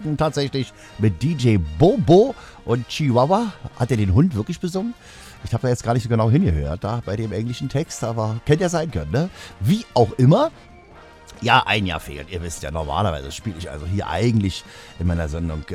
Weihnachten tatsächlich mit DJ Bobo und Chihuahua. Hat er den Hund wirklich besungen? Ich habe da jetzt gar nicht so genau hingehört, da bei dem englischen Text, aber hätte ja sein können, ne? Wie auch immer. Ja, ein Jahr fehlt. Ihr wisst ja, normalerweise spiele ich also hier eigentlich in meiner Sendung